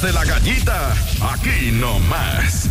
De la Gallita, aquí nomás.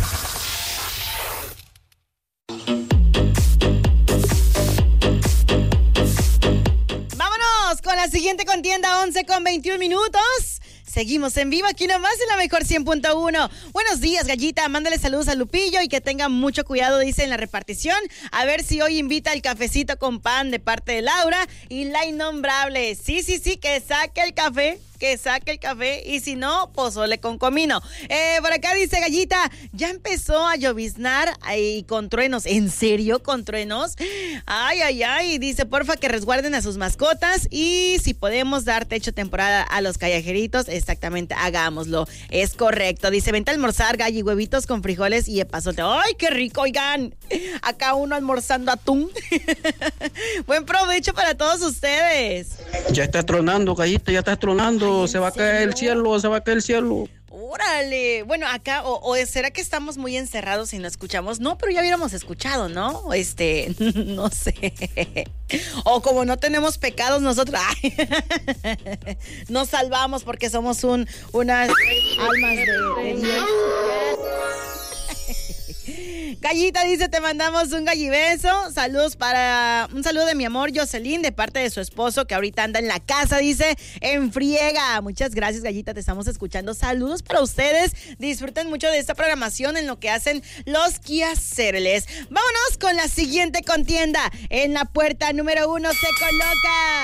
Vámonos con la siguiente contienda, 11:21. Seguimos en vivo aquí nomás en la mejor 100.1. Buenos días, Gallita. Mándale saludos a Lupillo y que tenga mucho cuidado, dice, en la repartición. A ver si hoy invita el cafecito con pan de parte de Laura y la innombrable. Sí, que saque el café. Y si no, pozole con comino. Por acá dice Gallita, ya empezó a lloviznar y con truenos. ¿En serio? ¿Con truenos? Ay. Dice, porfa, que resguarden a sus mascotas y si podemos dar techo temporada a los callejeritos, exactamente, hagámoslo. Es correcto. Dice, vente a almorzar, Galli, huevitos con frijoles y epazote. ¡Ay, qué rico! Oigan, acá uno almorzando atún. Buen provecho para todos ustedes. Ya está tronando, Gallita, ya está tronando. Se va a caer el cielo. Órale. Bueno, acá, o ¿será que estamos muy encerrados y no escuchamos? No, pero ya hubiéramos escuchado, ¿no? No sé. O como no tenemos pecados nosotros, nos salvamos porque somos unas almas de Dios. Gallita dice, te mandamos un gallibeso. Un saludo de mi amor Jocelyn de parte de su esposo que ahorita anda en la casa, dice, en friega. Muchas gracias, Gallita, te estamos escuchando. Saludos para ustedes. Disfruten mucho de esta programación en lo que hacen los quehaceres. Vámonos con la siguiente contienda. En la puerta número 1 se coloca